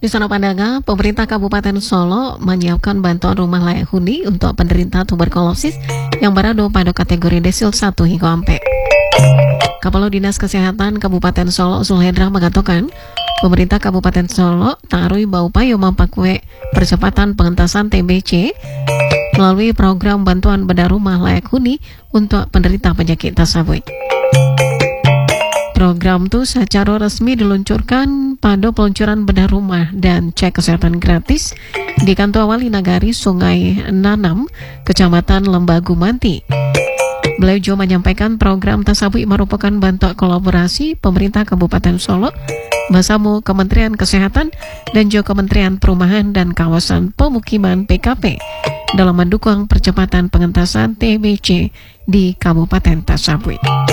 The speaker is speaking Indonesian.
Sana Pandaga, pemerintah Kabupaten Solo menyiapkan bantuan rumah layak huni untuk penderita tuberkulosis yang berada pada kategori desil 1 hingga 4. Kepala Dinas Kesehatan Kabupaten Solo Zulhendra mengatakan, pemerintah Kabupaten Solo tarui baupaya mempakwe percepatan pengentasan TBC melalui program bantuan bedah rumah layak huni untuk penderita penyakit tersebut. Program itu secara resmi diluncurkan pada peluncuran bedah rumah dan cek kesehatan gratis di Kantor Wali Nagari Sungai Nanam, Kecamatan Lembagu Manti. Beliau juga menyampaikan program tersebut merupakan bentuk kolaborasi pemerintah Kabupaten Solo bersama Kementerian Kesehatan dan juga Kementerian Perumahan dan Kawasan Pemukiman PKP dalam mendukung percepatan pengentasan TBC di kabupaten tersebut.